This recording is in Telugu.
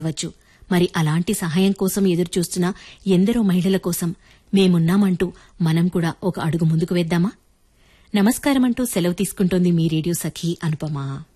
వచ్చు. మరి అలాంటి సహాయం కోసం ఎదురుచూస్తున్న ఎందరో మహిళల కోసం మేమున్నామంటూ మనం కూడా ఒక అడుగు ముందుకు వేద్దామా? నమస్కారమంటూ సెలవు తీసుకుంటోంది మీ రేడియో సఖి అనుపమ.